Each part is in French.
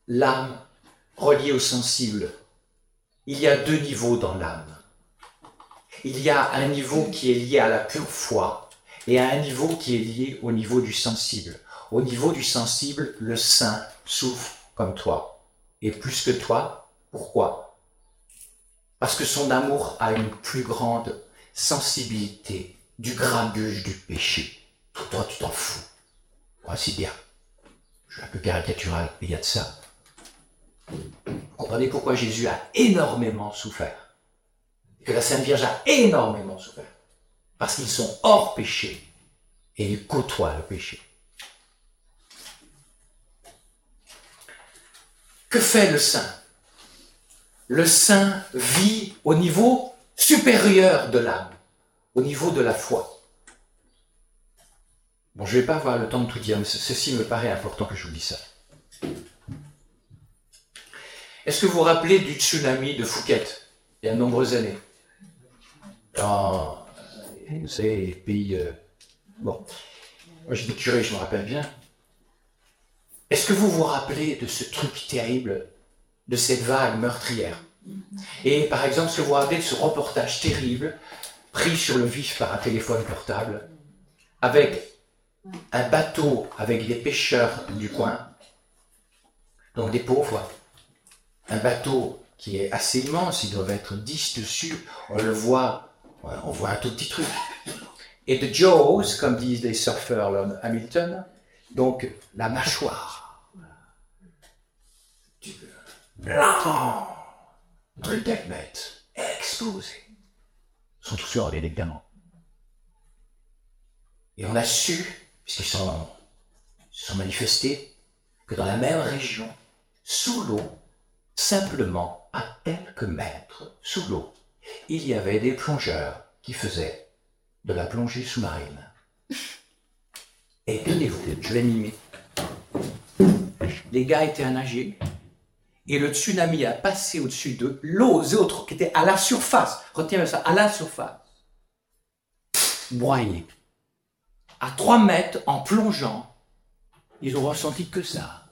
l'âme reliée au sensible. Il y a deux niveaux dans l'âme. Il y a un niveau qui est lié à la pure foi et un niveau qui est lié au niveau du sensible. Au niveau du sensible, le saint souffre comme toi. Et plus que toi, pourquoi? Parce que son amour a une plus grande sensibilité du grabuge du péché. Toi, tu t'en fous. Moi, c'est bien. Je suis un peu caricatural, mais il y a de ça. Vous comprenez pourquoi Jésus a énormément souffert? Que la Sainte Vierge a énormément souffert. Parce qu'ils sont hors péché et ils côtoient le péché. Que fait le saint? Le saint vit au niveau supérieur de l'âme, au niveau de la foi. Bon, je ne vais pas avoir le temps de tout dire, mais ceci me paraît important que je vous dise ça. Est-ce que vous vous rappelez du tsunami de Phuket, il y a de nombreuses années? Dans ces pays... Bon, moi j'étais curé, je me rappelle bien. Est-ce que vous vous rappelez de ce truc terrible, de cette vague meurtrière? Et par exemple, est-ce que vous vous rappelez de ce reportage terrible, pris sur le vif par un téléphone portable, avec un bateau avec des pêcheurs du coin, donc des pauvres, un bateau qui est assez immense, il doit être 10 dessus, on le voit, on voit un tout petit truc. Et the jaws, comme disent les surfeurs Hamilton, donc la mâchoire. Blanc, truc d'Ahmed, explosé. Ils sont tous sur évidemment. Et on a su, puisqu'ils se sont manifestés, que dans la même région, sous l'eau, simplement à quelques mètres sous l'eau, il y avait des plongeurs qui faisaient de la plongée sous-marine. Et tenez-vous, je vais mimer. Les gars étaient à nager et le tsunami a passé au-dessus d'eux, l'eau aux autres qui étaient à la surface, retenez ça, à la surface, broyés. À 3 mètres, en plongeant, ils ont ressenti que ça.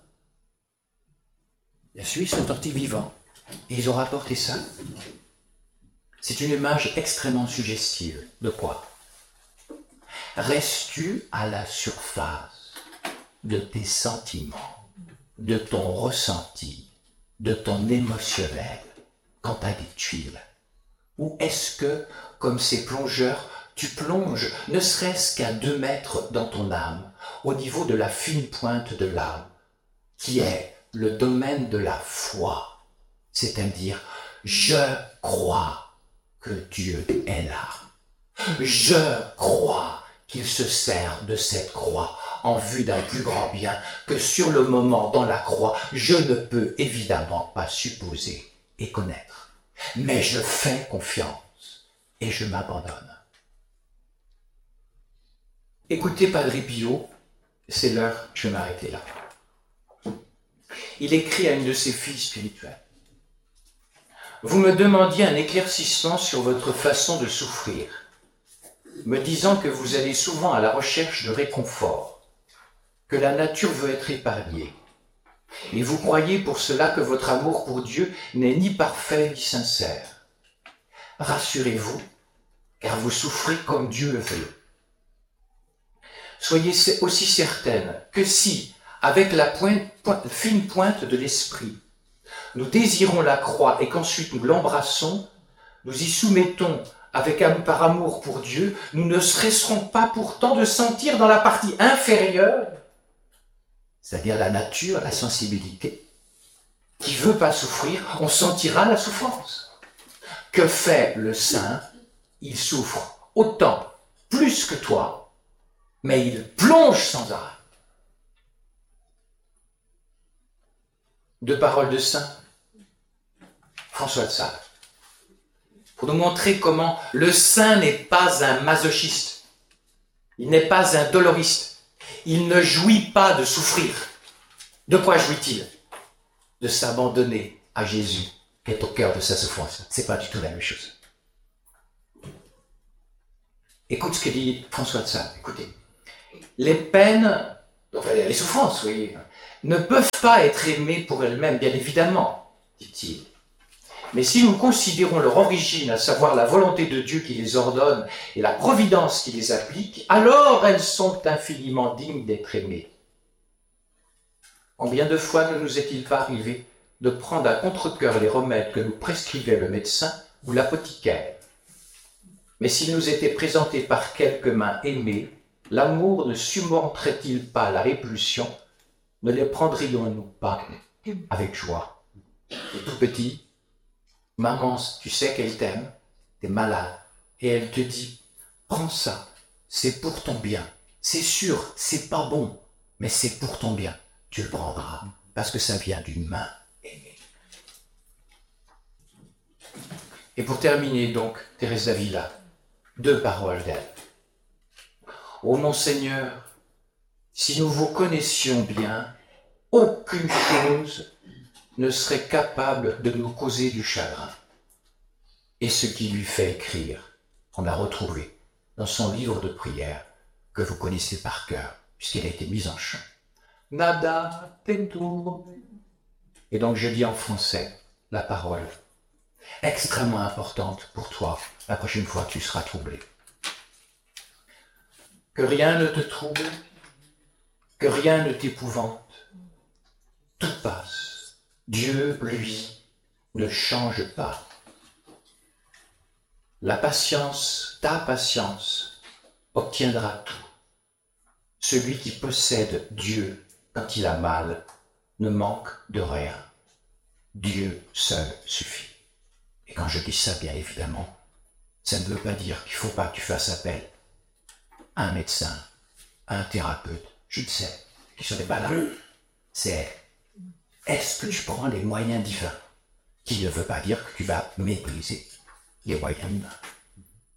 La Suisse sont sortis vivants et ils ont rapporté ça. C'est une image extrêmement suggestive. De quoi? Restes-tu à la surface de tes sentiments, de ton ressenti, de ton émotionnel quand tu as des tuiles? Ou est-ce que, comme ces plongeurs, tu plonges ne serait-ce qu'à 2 mètres dans ton âme, au niveau de la fine pointe de l'âme, qui est le domaine de la foi, c'est-à-dire je crois que Dieu est là. Je crois qu'il se sert de cette croix en vue d'un plus grand bien que sur le moment dans la croix, je ne peux évidemment pas supposer et connaître. Mais je fais confiance et je m'abandonne. Écoutez Padre Pio, c'est l'heure, je vais m'arrêter là. Il écrit à une de ses filles spirituelles. Vous me demandiez un éclaircissement sur votre façon de souffrir, me disant que vous allez souvent à la recherche de réconfort, que la nature veut être épargnée. Et vous croyez pour cela que votre amour pour Dieu n'est ni parfait ni sincère. Rassurez-vous, car vous souffrez comme Dieu le veut. Soyez aussi certaine que si, avec la fine pointe de l'esprit, nous désirons la croix et qu'ensuite nous l'embrassons, nous y soumettons par amour pour Dieu, nous ne cesserons pas pourtant de sentir dans la partie inférieure, c'est-à-dire la nature, la sensibilité, qui veut pas souffrir, on sentira la souffrance. Que fait le saint? Il souffre autant, plus que toi, mais il plonge sans arrêt. 2 paroles de saint François de Sales, pour nous montrer comment le saint n'est pas un masochiste, il n'est pas un doloriste, il ne jouit pas de souffrir. De quoi jouit-il? De s'abandonner à Jésus, qui est au cœur de sa souffrance. C'est pas du tout la même chose. Écoute ce que dit François de Sales, écoutez. Les peines, enfin les souffrances, oui, ne peuvent pas être aimées pour elles-mêmes, bien évidemment, dit-il. Mais si nous considérons leur origine, à savoir la volonté de Dieu qui les ordonne et la providence qui les applique, alors elles sont infiniment dignes d'être aimées. Combien de fois ne nous est-il pas arrivé de prendre à contre-cœur les remèdes que nous prescrivait le médecin ou l'apothicaire? Mais s'ils nous étaient présentés par quelques mains aimées, l'amour ne surmonterait-il pas la répulsion? Ne les prendrions-nous pas avec joie? Et tout petit, maman, tu sais qu'elle t'aime, t'es malade, et elle te dit, prends ça, c'est pour ton bien. C'est sûr, c'est pas bon, mais c'est pour ton bien. Tu le prendras, parce que ça vient d'une main aimée. Et pour terminer donc, Thérèse d'Avila, 2 paroles d'elle. Ô mon Seigneur, si nous vous connaissions bien, aucune chose ne serait capable de nous causer du chagrin. Et ce qui lui fait écrire, on l'a retrouvé dans son livre de prière que vous connaissez par cœur, puisqu'il a été mis en chant. Nada tentur. Et donc je dis en français la parole extrêmement importante pour toi la prochaine fois que tu seras troublé. Que rien ne te trouble, que rien ne t'épouvante. Tout passe. Dieu, lui, ne change pas. La patience, ta patience, obtiendra tout. Celui qui possède Dieu quand il a mal ne manque de rien. Dieu seul suffit. Et quand je dis ça, bien évidemment, ça ne veut pas dire qu'il ne faut pas que tu fasses appel à un médecin, à un thérapeute, je ne sais, qui ne serait pas là. C'est est-ce que tu prends les moyens divins, qui ne veut pas dire que tu vas mépriser les moyens humains.